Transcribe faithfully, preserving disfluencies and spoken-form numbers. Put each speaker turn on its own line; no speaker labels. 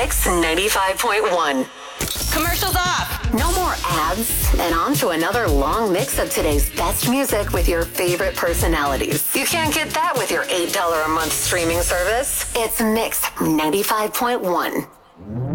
Mix ninety-five point one.
Commercials off.
No more ads, and on to another long mix of today's best music with your favorite personalities. You can't get that with your eight dollars a month streaming service. It's Mix ninety-five point one.